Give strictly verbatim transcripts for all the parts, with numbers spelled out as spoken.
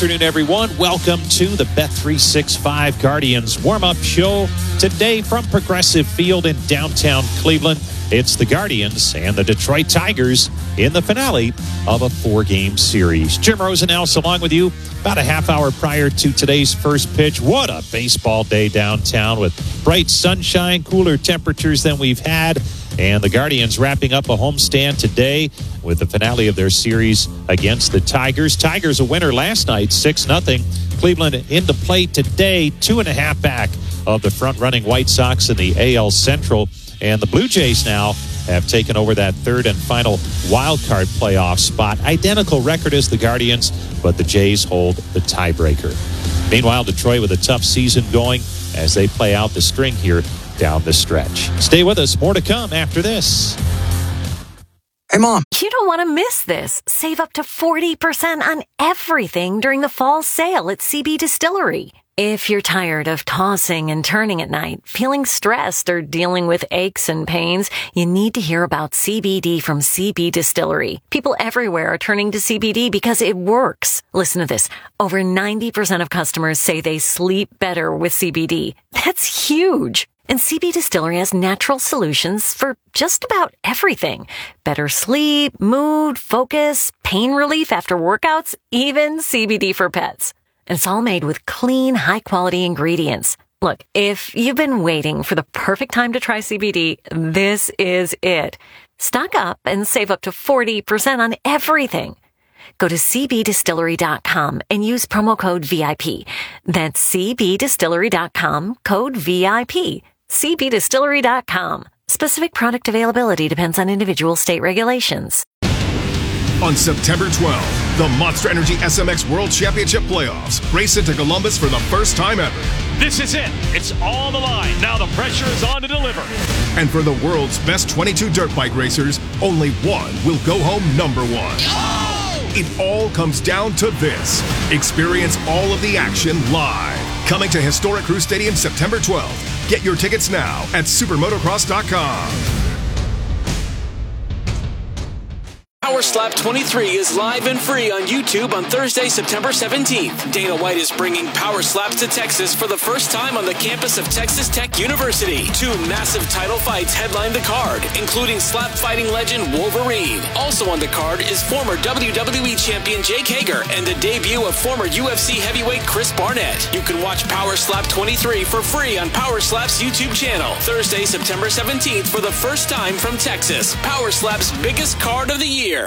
afternoon, everyone. Welcome to the Bet three sixty-five Guardians warm-up show. Today from Progressive Field in downtown Cleveland, it's the Guardians and the Detroit Tigers in the finale of a four-game series. Jim Rosenhaus along with you about a half hour prior to today's first pitch. What a baseball day downtown with bright sunshine, cooler temperatures than we've had. And the Guardians wrapping up a homestand today with the finale of their series against the Tigers. Tigers a winner last night, six nothing. Cleveland into play today, two and a half back of the front-running White Sox in the A L Central. And the Blue Jays now have taken over that third and final wild card playoff spot. Identical record as the Guardians, but the Jays hold the tiebreaker. Meanwhile, Detroit with a tough season going as they play out the string here down the stretch. Stay with us. More to come after this. Hey, Mom. You don't want to miss this. Save up to forty percent on everything during the fall sale at C B Distillery. If you're tired of tossing and turning at night, feeling stressed, or dealing with aches and pains, you need to hear about C B D from C B Distillery. People everywhere are turning to C B D because it works. Listen to this. Over ninety percent of customers say they sleep better with C B D. That's huge. And C B Distillery has natural solutions for just about everything. Better sleep, mood, focus, pain relief after workouts, even C B D for pets. And it's all made with clean, high-quality ingredients. Look, if you've been waiting for the perfect time to try C B D, this is it. Stock up and save up to forty percent on everything. Go to c b distillery dot com and use promo code V I P. That's c b distillery dot com, code V I P. c b distillery dot com. Specific product availability depends on individual state regulations. On September twelfth, the Monster Energy S M X World Championship Playoffs race into Columbus for the first time ever. This is it. It's all the line. Now the pressure is on to deliver. And for the world's best twenty-two dirt bike racers, only one will go home number one. Oh! It all comes down to this. Experience all of the action live. Coming to Historic Crew Stadium September twelfth. Get your tickets now at supermotocross dot com. Power Slap twenty-three is live and free on YouTube on Thursday, September seventeenth. Dana White is bringing Power Slaps to Texas for the first time on the campus of Texas Tech University. Two massive title fights headline the card, including slap fighting legend Wolverine. Also on the card is former W W E champion Jake Hager and the debut of former U F C heavyweight Chris Barnett. You can watch Power Slap twenty-three for free on Power Slap's YouTube channel. Thursday, September seventeenth for the first time from Texas. Power Slap's biggest card of the year.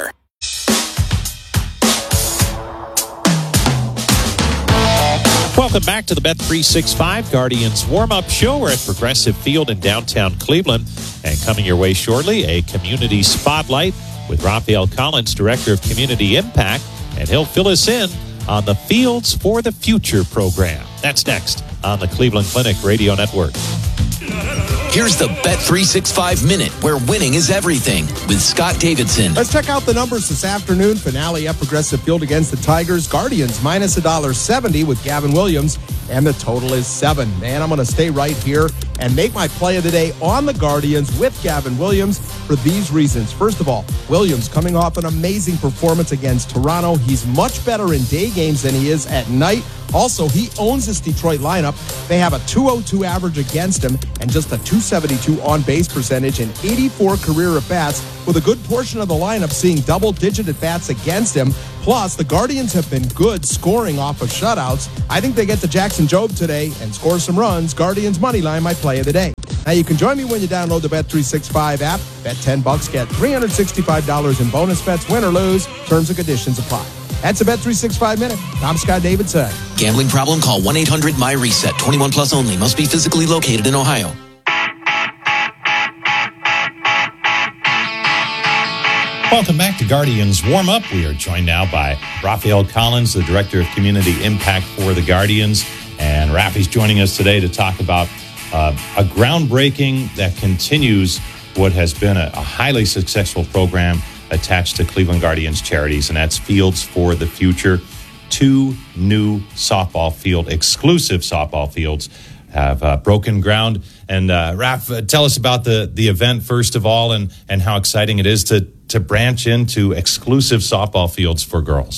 Welcome back to the Bet three sixty-five Guardians warm-up show. We're at Progressive Field in downtown Cleveland. And coming your way shortly, a community spotlight with Raphael Collins, Director of Community Impact. And he'll fill us in on the Fields for the Future program. That's next on the Cleveland Clinic Radio Network. Here's the Bet three sixty-five Minute, where winning is everything, with Scott Davidson. Let's check out the numbers this afternoon. Finale at Progressive Field against the Tigers. Guardians minus one dollar seventy with Gavin Williams, and the total is seven. Man, I'm going to stay right here and make my play of the day on the Guardians with Gavin Williams for these reasons. First of all, Williams coming off an amazing performance against Toronto. He's much better in day games than he is at night. Also, he owns this Detroit lineup. They have a two oh two average against him and just a two seventy-two on-base percentage and eighty-four career at-bats, with a good portion of the lineup seeing double-digit at-bats against him. Plus, the Guardians have been good scoring off of shutouts. I think they get to Jackson Jobe today and score some runs. Guardians money line, my play of the day. Now, you can join me when you download the Bet three sixty-five app. Bet ten bucks, get three hundred sixty-five dollars in bonus bets, win or lose. Terms and conditions apply. That's a Bet three sixty-five Minute. I'm Scott Davidson. Gambling problem? Call one eight hundred M Y reset. twenty-one plus only. Must be physically located in Ohio. Welcome back to Guardians Warm-Up. We are joined now by Raphael Collins, the Director of Community Impact for the Guardians. And Rafi's joining us today to talk about uh, a groundbreaking that continues what has been a, a highly successful program attached to Cleveland Guardians Charities, and that's Fields for the Future. Two new softball field, exclusive softball fields have uh, broken ground. And uh, Raf, uh, tell us about the, the event first of all, and, and how exciting it is to, to branch into exclusive softball fields for girls.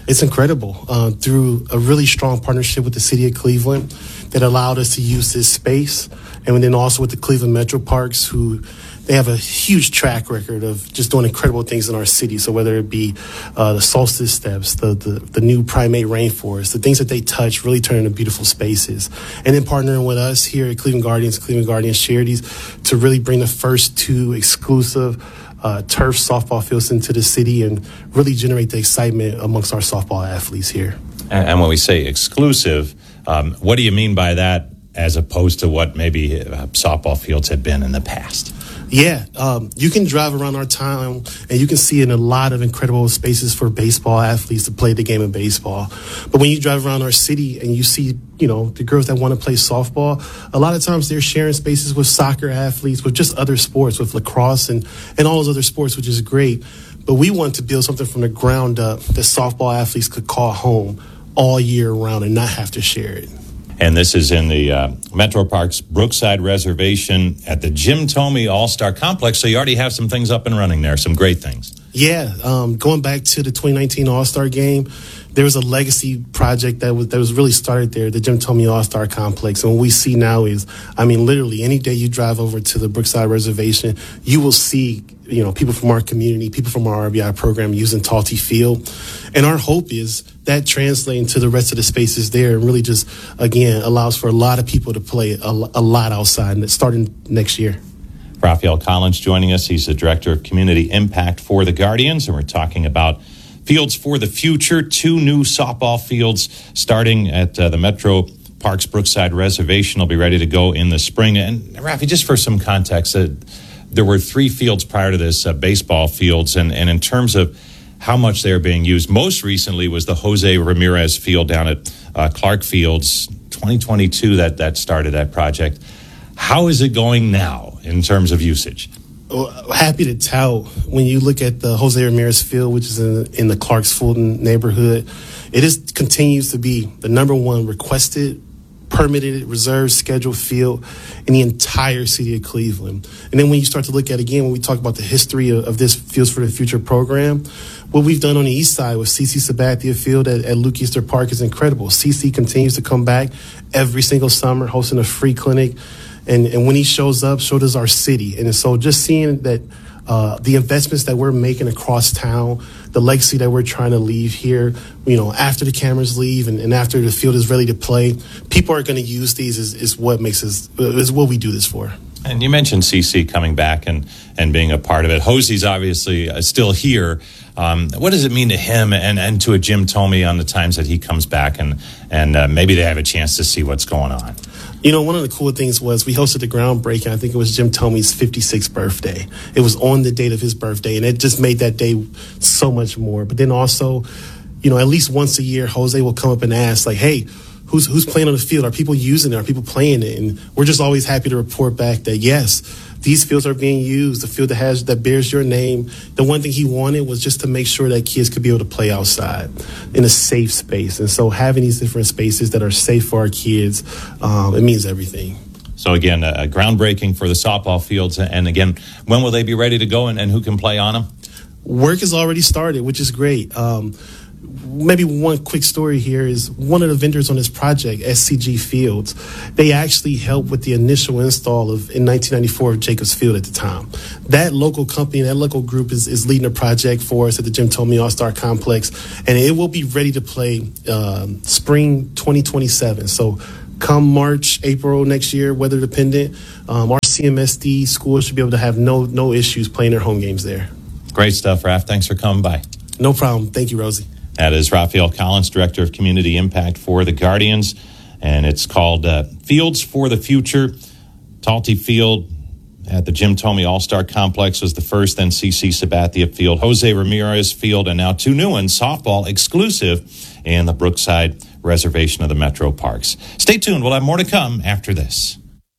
It's incredible. Uh, through a really strong partnership with the city of Cleveland that allowed us to use this space, and then also with the Cleveland Metro Parks, who they have a huge track record of just doing incredible things in our city. So whether it be uh, the solstice steps, the, the the new primate rainforest, the things that they touch really turn into beautiful spaces. And then partnering with us here at Cleveland Guardians, Cleveland Guardians Charities, to really bring the first two exclusive uh, turf softball fields into the city and really generate the excitement amongst our softball athletes here. And, and when we say exclusive, um, what do you mean by that as opposed to what maybe uh, softball fields have been in the past? Yeah, um, you can drive around our town and you can see in a lot of incredible spaces for baseball athletes to play the game of baseball. But when you drive around our city and you see, you know, the girls that want to play softball, a lot of times they're sharing spaces with soccer athletes, with just other sports, with lacrosse and, and all those other sports, which is great. But we want to build something from the ground up that softball athletes could call home all year round and not have to share it. And this is in the uh, Metro Parks Brookside Reservation at the Jim Thome All-Star Complex. So you already have some things up and running there, some great things. Yeah, um, going back to the twenty nineteen All-Star Game, there was a legacy project that was that was really started there, the Jim Thome All-Star Complex. And what we see now is, I mean, literally any day you drive over to the Brookside Reservation, you will see, you know, people from our community, people from our R B I program using Talty Field. And our hope is that translating to the rest of the spaces there and really just, again, allows for a lot of people to play a, a lot outside, and it's starting next year. Raphael Collins joining us. He's the Director of Community Impact for the Guardians, and we're talking about Fields for the Future, two new softball fields starting at uh, the Metro Parks Brookside Reservation. Will be ready to go in the spring. And, Rafi, just for some context, uh, there were three fields prior to this, uh, baseball fields, and, and in terms of how much they're being used, most recently was the Jose Ramirez Field down at uh, Clark Fields, twenty twenty-two, that, that started that project. How is it going now in terms of usage? Well, happy to tell, when you look at the Jose Ramirez Field, which is in, in the Clarks Fulton neighborhood, it is continues to be the number one requested, permitted, reserved, scheduled field in the entire city of Cleveland. And then when you start to look at, again, when we talk about the history of, of this Fields for the Future program, what we've done on the east side with C C Sabathia Field at, at Luke Easter Park is incredible. C C continues to come back every single summer, hosting a free clinic. And, and when he shows up, so does our city. And so just seeing that uh, the investments that we're making across town, the legacy that we're trying to leave here, you know, after the cameras leave and, and after the field is ready to play, people are going to use these is, is what makes us, is what we do this for. And you mentioned C C coming back and, and being a part of it. Jose's obviously uh, still here. Um, what does it mean to him and, and to a Jim Thome on the times that he comes back and, and uh, maybe they have a chance to see what's going on? You know, one of the cool things was we hosted the groundbreaking. I think it was Jim Thome's fifty-sixth birthday. It was on the date of his birthday, and it just made that day so much more. But then also, you know, at least once a year, Jose will come up and ask, like, hey, who's who's playing on the field? Are people using it? Are people playing it? And we're just always happy to report back that, yes, these fields are being used. The field that has that bears your name. The one thing he wanted was just to make sure that kids could be able to play outside in a safe space. And so having these different spaces that are safe for our kids, um, it means everything. So again, uh, groundbreaking for the softball fields. And again, when will they be ready to go and, and who can play on them? Work has already started, which is great. Um, Maybe one quick story here is one of the vendors on this project, S C G Fields, they actually helped with the initial install of in nineteen ninety-four of Jacobs Field at the time. That local company, that local group is, is leading a project for us at the Jim Thome All-Star Complex, and it will be ready to play um, spring twenty twenty-seven. So come March, April next year, weather dependent, um, our C M S D schools should be able to have no no issues playing their home games there. Great stuff, Raph. Thanks for coming by. No problem. Thank you, Rosie. That is Raphael Collins, Director of Community Impact for the Guardians, and it's called uh, Fields for the Future. Talty Field at the Jim Thome All-Star Complex was the first, then C C Sabathia Field, Jose Ramirez Field, and now two new ones, softball exclusive in the Brookside Reservation of the Metro Parks. Stay tuned. We'll have more to come after this.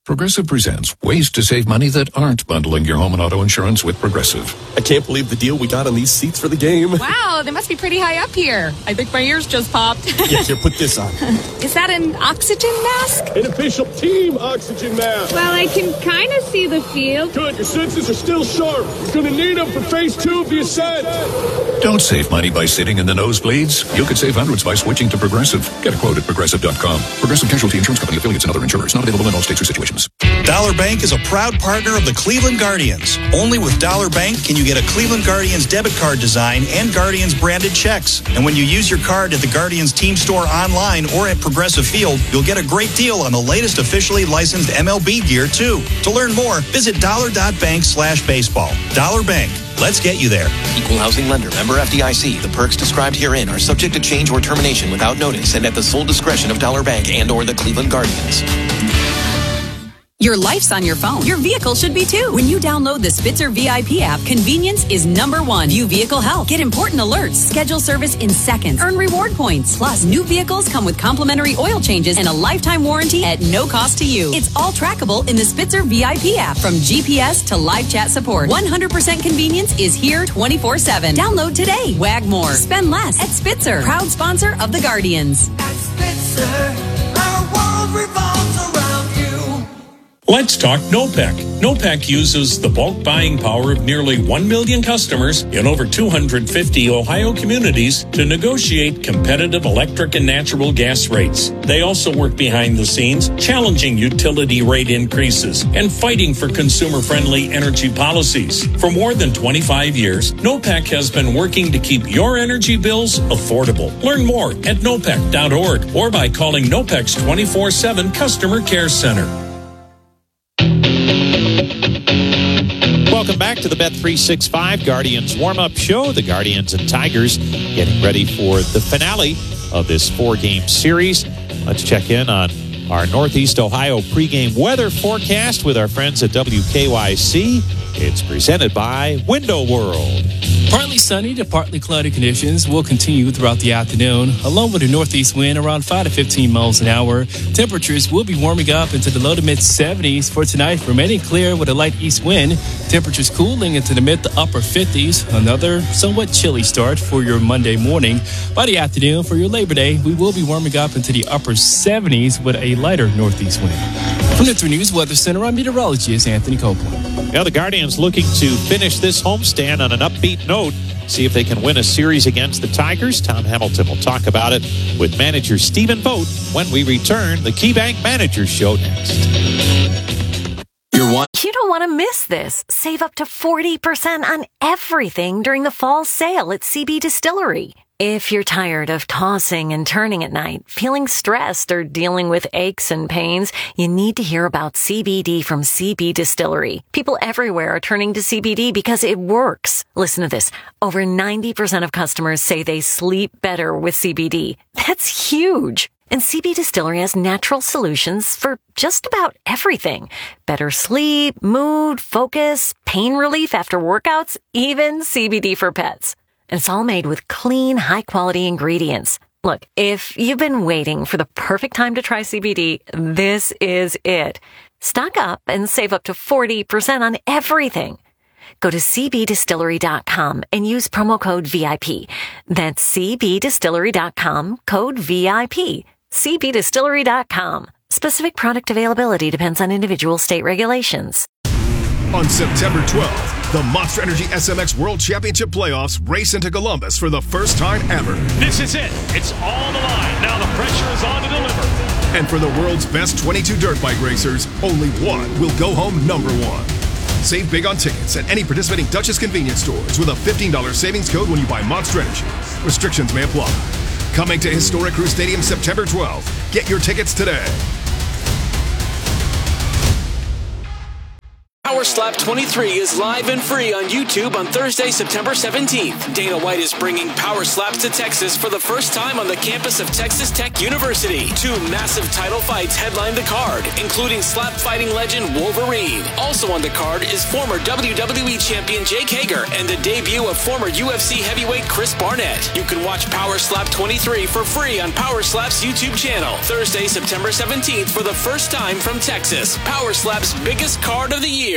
Progressive presents ways to save money that aren't bundling your home and auto insurance with Progressive. I can't believe the deal we got on these seats for the game. Wow, they must be pretty high up here. I think my ears just popped. Yeah, here, put this on. Is that an oxygen mask? An official team oxygen mask. Well, I can kind of see the field. Good, your senses are still sharp. You're going to need them for phase two of the ascent. Don't save money by sitting in the nosebleeds. You could save hundreds by switching to Progressive. Get a quote at progressive dot com. Progressive Casualty Insurance Company, affiliates, and other insurers. Not available in all states or situations. Dollar Bank is a proud partner of the Cleveland Guardians. Only with Dollar Bank can you get a Cleveland Guardians debit card design and Guardians branded checks. And when you use your card at the Guardians team store online or at Progressive Field, you'll get a great deal on the latest officially licensed M L B gear, too. To learn more, visit dollar.bank slash baseball. Dollar Bank. Let's get you there. Equal housing lender. Member F D I C. The perks described herein are subject to change or termination without notice and at the sole discretion of Dollar Bank and or the Cleveland Guardians. Your life's on your phone. Your vehicle should be too. When you download the Spitzer V I P app, convenience is number one. View vehicle health. Get important alerts. Schedule service in seconds. Earn reward points. Plus, new vehicles come with complimentary oil changes and a lifetime warranty at no cost to you. It's all trackable in the Spitzer V I P app. From G P S to live chat support, one hundred percent convenience is here twenty-four seven. Download today. Wag more. Spend less at Spitzer. Proud sponsor of the Guardians. At Spitzer, our world revolves around you. Let's talk NOPEC. NOPEC uses the bulk buying power of nearly one million customers in over two hundred fifty Ohio communities to negotiate competitive electric and natural gas rates. They also work behind the scenes, challenging utility rate increases and fighting for consumer-friendly energy policies. For more than twenty-five years, NOPEC has been working to keep your energy bills affordable. Learn more at nopec dot org or by calling NOPEC's twenty-four seven Customer Care Center. Welcome back to the Bet three sixty-five Guardians warm-up show. The Guardians and Tigers getting ready for the finale of this four-game series. Let's check in on our Northeast Ohio pregame weather forecast with our friends at W K Y C. It's presented by Window World. Partly sunny to partly cloudy conditions will continue throughout the afternoon, along with a northeast wind around five to fifteen miles an hour. Temperatures will be warming up into the low to mid seventies for tonight, remaining clear with a light east wind. Temperatures cooling into the mid to upper fifties. Another somewhat chilly start for your Monday morning. By the afternoon for your Labor Day, we will be warming up into the upper seventies with a lighter northeast wind. From the three News Weather Center, I'm meteorologist Anthony Copeland. Now the Guardians looking to finish this homestand on an upbeat note, see if they can win a series against the Tigers. Tom Hamilton will talk about it with manager Stephen Vogt when we return. The KeyBank Manager Show next. You're one. You don't want to miss this. Save up to forty percent on everything during the fall sale at C B Distillery. If you're tired of tossing and turning at night, feeling stressed, or dealing with aches and pains, you need to hear about C B D from C B Distillery. People everywhere are turning to C B D because it works. Listen to this. Over ninety percent of customers say they sleep better with C B D. That's huge. And C B Distillery has natural solutions for just about everything. Better sleep, mood, focus, pain relief after workouts, even C B D for pets. And it's all made with clean, high-quality ingredients. Look, if you've been waiting for the perfect time to try C B D, this is it. Stock up and save up to forty percent on everything. Go to c b distillery dot com and use promo code V I P. That's c b distillery dot com, code V I P. c b distillery dot com. Specific product availability depends on individual state regulations. On September twelfth, the Monster Energy S M X World Championship Playoffs race into Columbus for the first time ever. This is it. It's all the line. Now the pressure is on to deliver. And for the world's best twenty-two dirt bike racers, only one will go home number one. Save big on tickets at any participating Dutchess convenience stores with a fifteen dollars savings code when you buy Monster Energy. Restrictions may apply. Coming to historic Crew Stadium September twelfth. Get your tickets today. Power Slap twenty-three is live and free on YouTube on Thursday, September seventeenth. Dana White is bringing Power Slaps to Texas for the first time on the campus of Texas Tech University. Two massive title fights headline the card, including slap fighting legend Wolverine. Also on the card is former W W E champion Jake Hager and the debut of former U F C heavyweight Chris Barnett. You can watch Power Slap twenty-three for free on Power Slap's YouTube channel. Thursday, September seventeenth for the first time from Texas. Power Slap's biggest card of the year.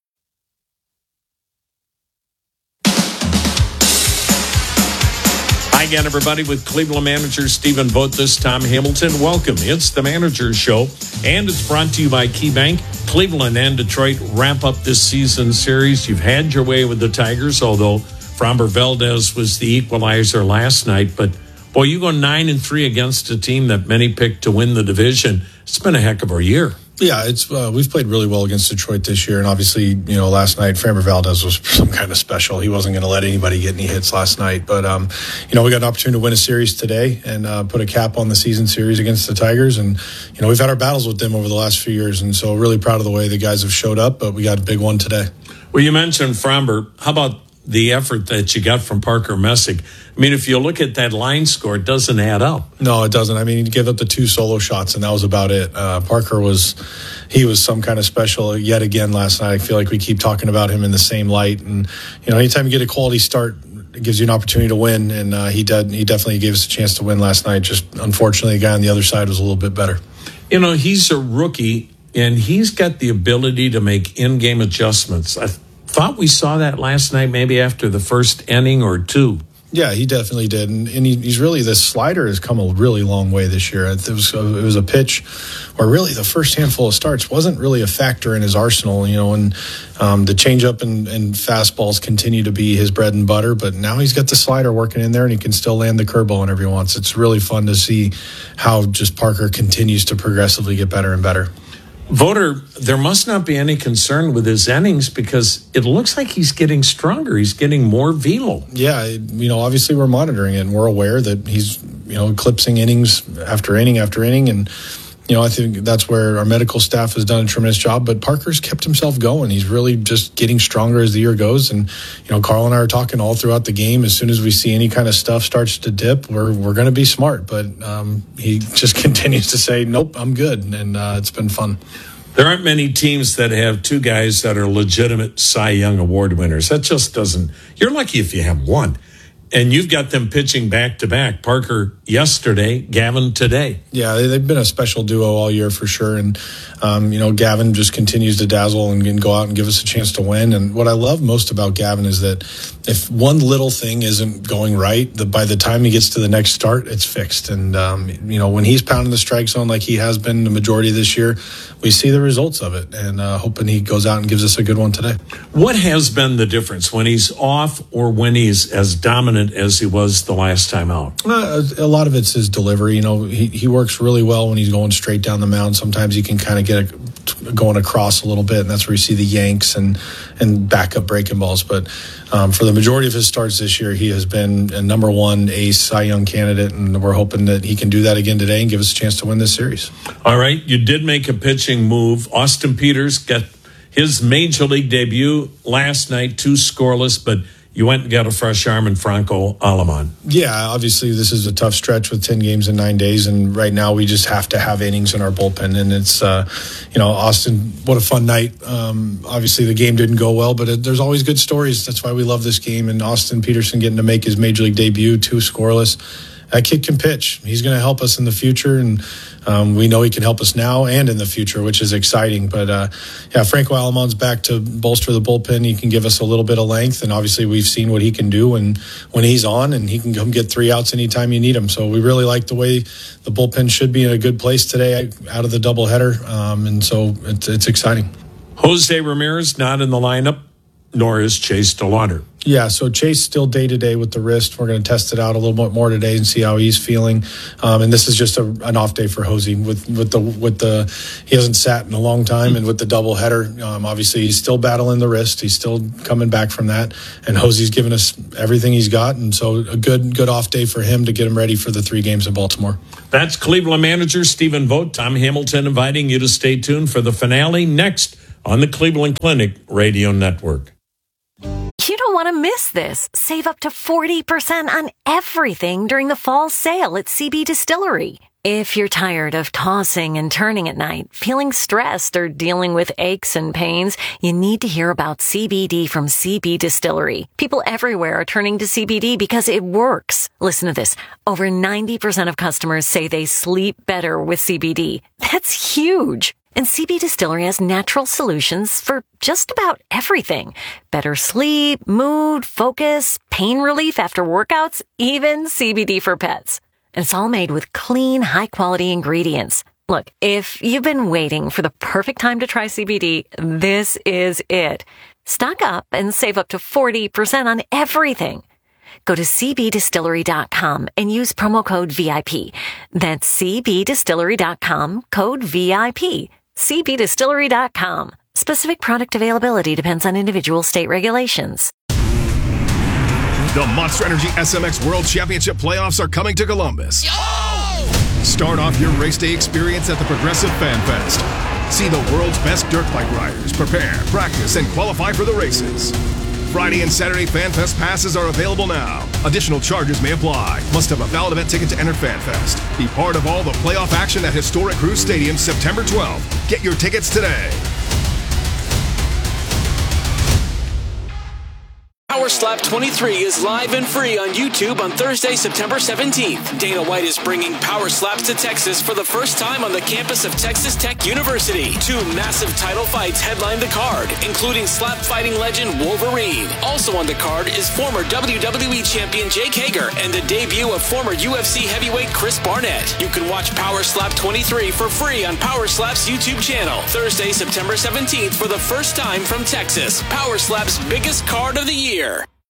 Hi again, everybody, with Cleveland manager Stephen Vogt. This Tom Hamilton. Welcome. It's the Manager's Show, and it's brought to you by KeyBank. Cleveland and Detroit wrap up this season series. You've had your way with the Tigers, although Framber Valdez was the equalizer last night. But, boy, you go nine and three against a team that many picked to win the division. It's been a heck of a year. Yeah, it's uh, we've played really well against Detroit this year, and obviously, you know, last night Framber Valdez was some kind of special. He wasn't going to let anybody get any hits last night, but um, you know, we got an opportunity to win a series today and uh, put a cap on the season series against the Tigers, and you know, we've had our battles with them over the last few years, and so really proud of the way the guys have showed up. But we got a big one today. Well, you mentioned Framber. How about the effort that you got from Parker Messick? I mean, if you look at that line score, it doesn't add up. No, it doesn't. I mean, he gave up the two solo shots, and that was about it. Uh, Parker was, he was some kind of special yet again last night. I feel like we keep talking about him in the same light. And, you know, anytime you get a quality start, it gives you an opportunity to win. And uh, he did. He definitely gave us a chance to win last night. Just unfortunately, the guy on the other side was a little bit better. You know, he's a rookie, and he's got the ability to make in-game adjustments. I thought we saw that last night, maybe after the first inning or two. Yeah, he definitely did, and, and he, he's really, the slider has come a really long way this year. It was, a, it was a pitch where really the first handful of starts wasn't really a factor in his arsenal, you know, and um, the changeup and, and fastballs continue to be his bread and butter, but now he's got the slider working in there, and he can still land the curveball whenever he wants. It's really fun to see how just Parker continues to progressively get better and better. Voter, there must not be any concern with his innings because it looks like he's getting stronger. He's getting more velo. Yeah, you know, obviously we're monitoring it, and we're aware that he's, you know, eclipsing innings after inning after inning. And, you know, I think that's where our medical staff has done a tremendous job. But Parker's kept himself going. He's really just getting stronger as the year goes. And, you know, Carl and I are talking all throughout the game. As soon as we see any kind of stuff starts to dip, we're we're going to be smart. But um, he just continues to say, nope, I'm good. And uh, it's been fun. There aren't many teams that have two guys that are legitimate Cy Young Award winners. That just doesn't – you're lucky if you have one. And you've got them pitching back-to-back. Parker yesterday, Gavin today. Yeah, they've been a special duo all year for sure. And, um, you know, Gavin just continues to dazzle and, and go out and give us a chance to win. And what I love most about Gavin is that if one little thing isn't going right, the, by the time he gets to the next start, it's fixed. And, um, you know, when he's pounding the strike zone like he has been the majority of this year, we see the results of it. And uh, hoping he goes out and gives us a good one today. What has been the difference when he's off or when he's as dominant as he was the last time out? Uh, a lot of it's his delivery. You know, he, he works really well when he's going straight down the mound. Sometimes he can kind of get a, going across a little bit, and that's where you see the yanks and, and backup breaking balls. But um, for the majority of his starts this year, he has been a number one ace Cy Young candidate, and we're hoping that he can do that again today and give us a chance to win this series. All right, you did make a pitching move. Austin Peters got his major league debut last night, two scoreless, but you went and got a fresh arm in Franco Aleman. Yeah, obviously this is a tough stretch with ten games in nine days, and right now we just have to have innings in our bullpen. And it's, uh, you know, Austin, what a fun night. Um, obviously the game didn't go well, but it, there's always good stories. That's why we love this game. And Austin Peterson getting to make his major league debut, two scoreless. That kid can pitch. He's going to help us in the future, and um, we know he can help us now and in the future, which is exciting. But, uh, yeah, Franco Aleman's back to bolster the bullpen. He can give us a little bit of length, and obviously we've seen what he can do and when he's on, and he can come get three outs anytime you need him. So we really like the way the bullpen should be in a good place today out of the doubleheader, um, and so it's, it's exciting. Jose Ramirez not in the lineup, nor is Chase DeLauder. Yeah, so Chase still day-to-day with the wrist. We're going to test it out a little bit more today and see how he's feeling. Um, and this is just a, an off day for Jose with with the with the he hasn't sat in a long time, and with the doubleheader, um, obviously he's still battling the wrist. He's still coming back from that, and Jose's given us everything he's got, and so a good good off day for him to get him ready for the three games in Baltimore. That's Cleveland manager Stephen Vogt. Tom Hamilton inviting you to stay tuned for the finale next on the Cleveland Clinic Radio Network. You don't want to miss this. Save up to forty percent on everything during the fall sale at C B Distillery. If you're tired of tossing and turning at night, feeling stressed, or dealing with aches and pains, you need to hear about C B D from C B Distillery. People everywhere are turning to C B D because it works. Listen to this. Over ninety percent of customers say they sleep better with C B D. That's huge. And C B Distillery has natural solutions for just about everything. Better sleep, mood, focus, pain relief after workouts, even C B D for pets. And it's all made with clean, high-quality ingredients. Look, if you've been waiting for the perfect time to try C B D, this is it. Stock up and save up to forty percent on everything. Go to c b distillery dot com and use promo code V I P. That's c b distillery dot com, code V I P. c b distillery dot com. Specific product availability depends on individual state regulations. The Monster Energy S M X World Championship playoffs are coming to Columbus. Yo! Start off your race day experience at the Progressive Fan Fest. See the world's best dirt bike riders prepare, practice, and qualify for the races. Friday and Saturday Fan Fest passes are available now. Additional charges may apply. Must have a valid event ticket to enter Fan Fest. Be part of all the playoff action at historic Cruise Stadium September twelfth. Get your tickets today. Power Slap twenty-three is live and free on YouTube on Thursday, September seventeenth. Dana White is bringing Power Slaps to Texas for the first time on the campus of Texas Tech University. Two massive title fights headline the card, including slap fighting legend Wolverine. Also on the card is former W W E champion Jake Hager and the debut of former U F C heavyweight Chris Barnett. You can watch Power Slap twenty-three for free on Power Slap's YouTube channel. Thursday, September seventeenth for the first time from Texas. Power Slap's biggest card of the year.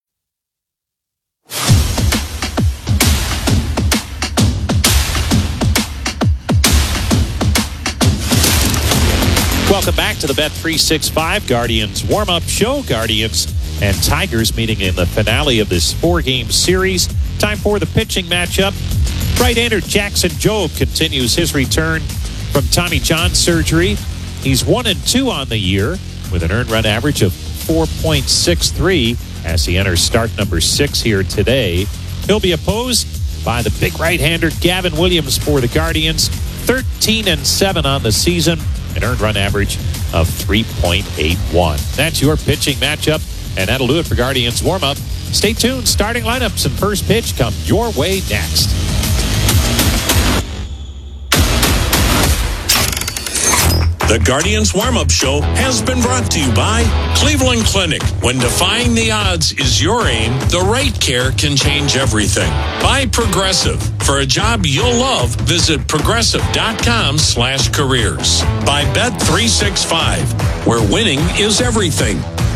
Welcome back to the Bet three sixty-five Guardians warm-up show. Guardians and Tigers meeting in the finale of this four-game series. Time for the pitching matchup. Right-hander Jackson Jobe continues his return from Tommy John surgery. He's one and two on the year with an earned run average of four point six three as he enters start number six here today. He'll be opposed by the big right-hander Gavin Williams for the Guardians. thirteen and seven on the season, an earned run average of three point eight one. That's your pitching matchup, and that'll do it for Guardians warm-up. Stay tuned. Starting lineups and first pitch come your way next. The Guardians Warm-Up Show has been brought to you by Cleveland Clinic. When defying the odds is your aim, the right care can change everything. By Progressive. For a job you'll love, visit progressive.com slash careers. By Bet three sixty-five, where winning is everything.